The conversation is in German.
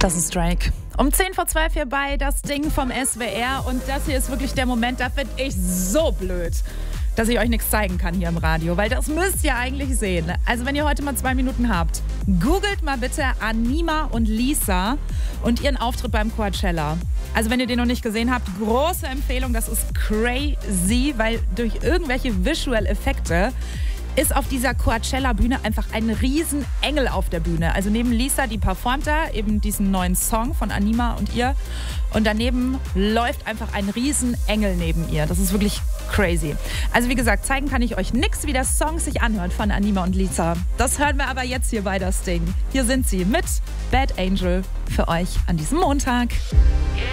Das ist Drake. Um 10:12 hier bei Das Ding vom SWR. Und das hier ist wirklich der Moment, da finde ich so blöd, dass ich euch nichts zeigen kann hier im Radio. Weil das müsst ihr eigentlich sehen. Also wenn ihr heute mal 2 Minuten habt, googelt mal bitte Anima und Lisa und ihren Auftritt beim Coachella. Also wenn ihr den noch nicht gesehen habt, große Empfehlung. Das ist crazy, weil durch irgendwelche Visual-Effekte ist auf dieser Coachella-Bühne einfach ein Riesenengel auf der Bühne. Also neben Lisa, die performt da eben diesen neuen Song von Anima und ihr. Und daneben läuft einfach ein Riesenengel neben ihr. Das ist wirklich crazy. Also wie gesagt, zeigen kann ich euch nichts, wie der Song sich anhört von Anima und Lisa. Das hören wir aber jetzt hier bei Das Ding. Hier sind sie mit Bad Angel für euch an diesem Montag.